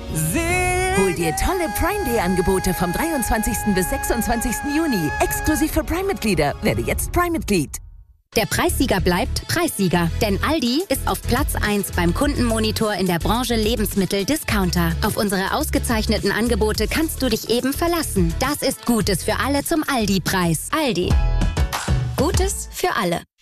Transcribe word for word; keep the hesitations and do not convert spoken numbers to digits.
Hol dir tolle Prime Day Angebote vom dreiundzwanzigsten bis sechsundzwanzigsten Juni. Exklusiv für Prime-Mitglieder. Werde jetzt Prime-Mitglied. Der Preissieger bleibt Preissieger, denn Aldi ist auf Platz eins beim Kundenmonitor in der Branche Lebensmittel-Discounter. Auf unsere ausgezeichneten Angebote kannst du dich eben verlassen. Das ist Gutes für alle zum Aldi-Preis. Aldi. Gutes für alle.